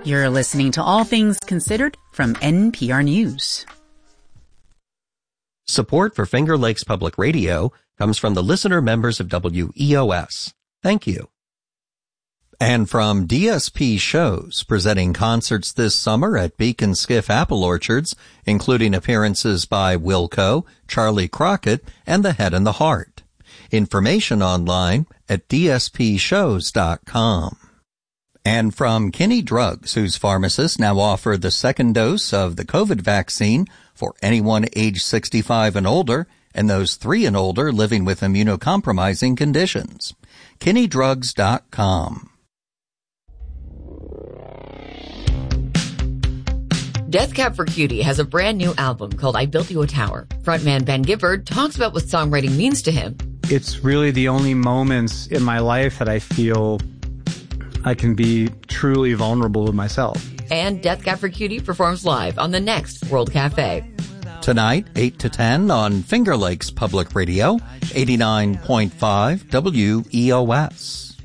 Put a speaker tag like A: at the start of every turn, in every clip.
A: You're listening to All Things Considered from NPR News.
B: Support for Finger Lakes Public Radio comes from the listener members of WEOS. Thank you. And from DSP Shows, presenting concerts this summer at Beacon Skiff Apple Orchards, including appearances by Wilco, Charlie Crockett, and The Head and the Heart. Information online at dspshows.com. And from Kinney Drugs, whose pharmacists now offer the second dose of the COVID vaccine for anyone age 65 and older, and those 3 and older living with immunocompromising conditions. KinneyDrugs.com.
C: Death Cab for Cutie has a brand new album called I Built You a Tower. Frontman Ben Gibbard talks about what songwriting means to him.
D: It's really the only moments in my life that I feel I can be truly vulnerable with myself.
C: And Death Cab for Cutie performs live on the next World Cafe.
B: Tonight, 8 to 10 on Finger Lakes Public Radio, 89.5 WEOS.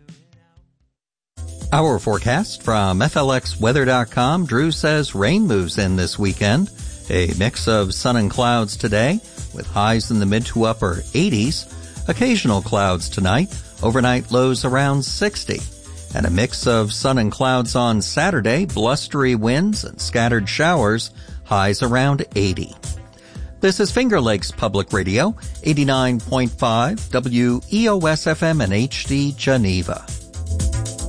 B: Our forecast from FLXweather.com. Drew says rain moves in this weekend. A mix of sun and clouds today, with highs in the mid to upper 80s. Occasional clouds tonight, overnight lows around 60. And a mix of sun and clouds on Saturday, blustery winds and scattered showers, highs around 80. This is Finger Lakes Public Radio, 89.5 WEOS FM and HD Geneva.